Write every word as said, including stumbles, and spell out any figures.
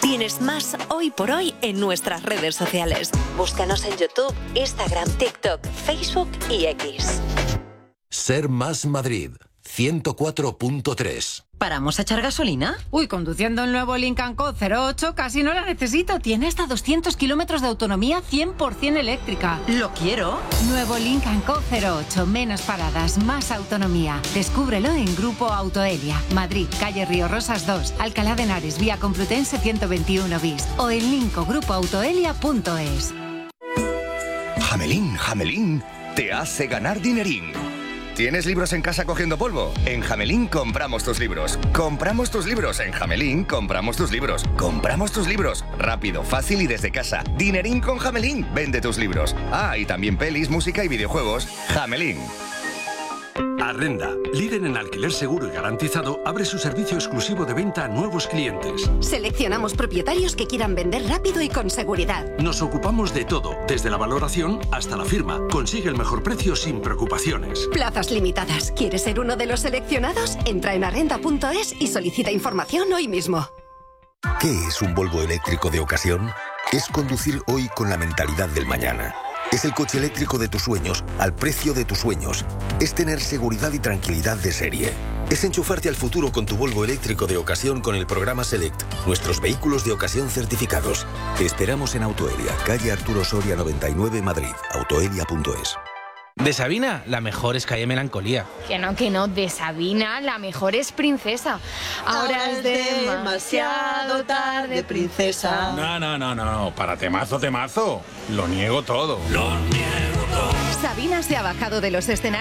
Tienes más Hoy por Hoy en nuestras redes sociales. Búscanos en YouTube, Instagram, TikTok, Facebook y X. Ser Más Madrid, ciento cuatro punto tres. ¿Paramos a echar gasolina? Uy, conduciendo el nuevo Lincoln Co cero ocho casi no la necesito. Tiene hasta doscientos kilómetros de autonomía cien por ciento eléctrica. ¡Lo quiero! Nuevo Lincoln Co cero ocho. Menos paradas, más autonomía. Descúbrelo en Grupo Autoelia. Madrid, calle Río Rosas dos. Alcalá de Henares, vía Complutense ciento veintiuno bis. O en linco grupo autoelia punto es. Jamelín, Jamelín, te hace ganar dinerín. ¿Tienes libros en casa cogiendo polvo? En Jamelín compramos tus libros. Compramos tus libros. En Jamelín compramos tus libros. Compramos tus libros. Rápido, fácil y desde casa. Dinerín con Jamelín. Vende tus libros. Ah, y también pelis, música y videojuegos. Jamelín. Arrenda, líder en alquiler seguro y garantizado, abre su servicio exclusivo de venta a nuevos clientes. Seleccionamos propietarios que quieran vender rápido y con seguridad. Nos ocupamos de todo, desde la valoración hasta la firma. Consigue el mejor precio sin preocupaciones. Plazas limitadas. ¿Quieres ser uno de los seleccionados? Entra en arrenda punto es y solicita información hoy mismo. ¿Qué es un Volvo eléctrico de ocasión? Es conducir hoy con la mentalidad del mañana. Es el coche eléctrico de tus sueños, al precio de tus sueños. Es tener seguridad y tranquilidad de serie. Es enchufarte al futuro con tu Volvo eléctrico de ocasión con el programa Select. Nuestros vehículos de ocasión certificados. Te esperamos en Autoelia, calle Arturo Soria noventa y nueve, Madrid. autoelia punto es. De Sabina, la mejor es Calle Melancolía. Que no, que no, de Sabina, la mejor es Princesa. Ahora, Ahora es demasiado tarde, princesa. No, no, no, no, para temazo, temazo. Lo niego todo. Lo niego todo. Sabina se ha bajado de los escenarios.